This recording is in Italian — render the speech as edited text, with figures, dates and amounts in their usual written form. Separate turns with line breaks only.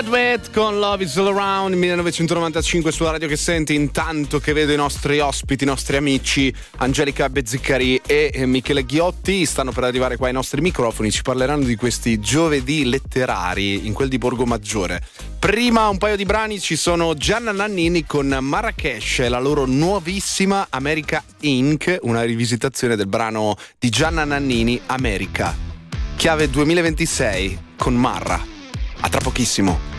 Duet con Love is All Around 1995 sulla radio che senti. Intanto che vedo i nostri ospiti, i nostri amici Angelica Bezzicari e Michele Ghiotti stanno per arrivare qua ai nostri microfoni, ci parleranno di questi giovedì letterari in quel di Borgo Maggiore. Prima un paio di brani, ci sono Gianna Nannini con Marrakesh e la loro nuovissima America Inc., una rivisitazione del brano di Gianna Nannini, America. Chiave 2026 con Marra. A tra pochissimo.